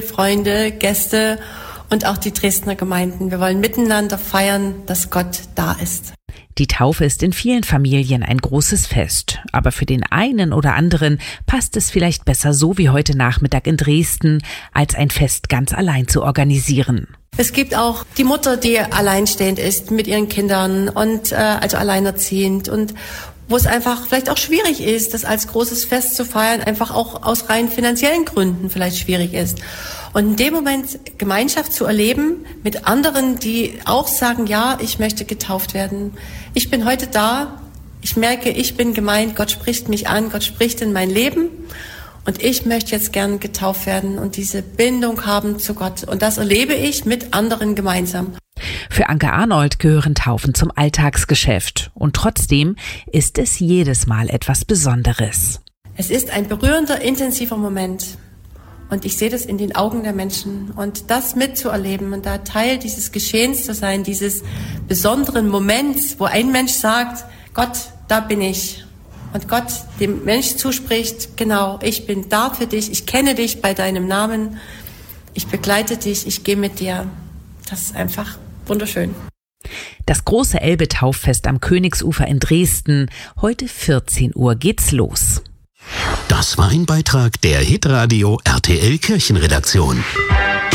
Freunde, Gäste und auch die Dresdner Gemeinden. Wir wollen miteinander feiern, dass Gott da ist. Die Taufe ist in vielen Familien ein großes Fest. Aber für den einen oder anderen passt es vielleicht besser so wie heute Nachmittag in Dresden, als ein Fest ganz allein zu organisieren. Es gibt auch die Mutter, die alleinstehend ist mit ihren Kindern und also alleinerziehend und wo es einfach vielleicht auch schwierig ist, das als großes Fest zu feiern, einfach auch aus rein finanziellen Gründen vielleicht schwierig ist. Und in dem Moment Gemeinschaft zu erleben mit anderen, die auch sagen, ja, ich möchte getauft werden. Ich bin heute da, ich merke, ich bin gemeint, Gott spricht mich an, Gott spricht in mein Leben und ich möchte jetzt gern getauft werden und diese Bindung haben zu Gott. Und das erlebe ich mit anderen gemeinsam. Für Anke Arnold gehören Taufen zum Alltagsgeschäft und trotzdem ist es jedes Mal etwas Besonderes. Es ist ein berührender, intensiver Moment und ich sehe das in den Augen der Menschen und das mitzuerleben und da Teil dieses Geschehens zu sein, dieses besonderen Moments, wo ein Mensch sagt, Gott, da bin ich. Und Gott dem Mensch zuspricht, genau, ich bin da für dich, ich kenne dich bei deinem Namen, ich begleite dich, ich gehe mit dir. Das ist einfach wunderschön. Das große Elbe-Tauffest am Königsufer in Dresden. Heute 14 Uhr geht's los. Das war ein Beitrag der Hitradio RTL Kirchenredaktion.